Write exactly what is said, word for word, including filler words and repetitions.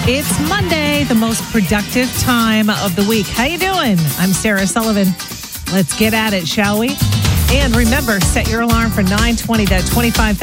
It's Monday, the most productive time of the week. How you doing? I'm Sarah Sullivan. Let's get at it, shall we? And remember, set your alarm for nine twenty, that twenty-five